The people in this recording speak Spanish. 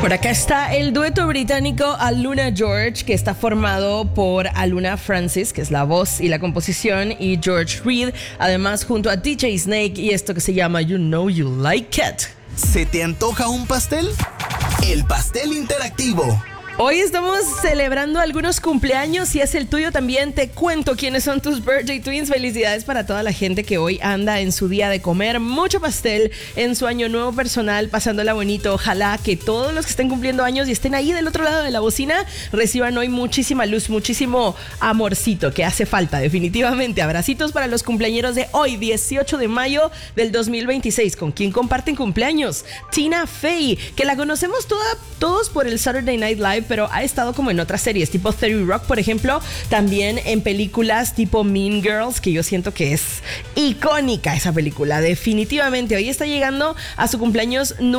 Por acá está el dueto británico Aluna George, que está formado por Aluna Francis, que es la voz y la composición, y George Reed, además junto a DJ Snake y esto que se llama You Know You Like It. ¿Se te antoja un pastel? El pastel interactivo. Hoy estamos celebrando algunos cumpleaños. Si es el tuyo también, te cuento quiénes son tus birthday twins. Felicidades para toda la gente que hoy anda en su día de comer mucho pastel, en su año nuevo personal, pasándola bonito. Ojalá que todos los que estén cumpliendo años y estén ahí del otro lado de la bocina reciban hoy muchísima luz, muchísimo amorcito que hace falta definitivamente. Abracitos para los cumpleañeros de hoy, 18 de mayo del 2026. ¿Con quién comparten cumpleaños? Tina Fey, que la conocemos todos por el Saturday Night Live, pero ha estado como en otras series, tipo 30 Rock, por ejemplo, también en películas tipo Mean Girls, que yo siento que es icónica esa película, definitivamente. Hoy está llegando a su cumpleaños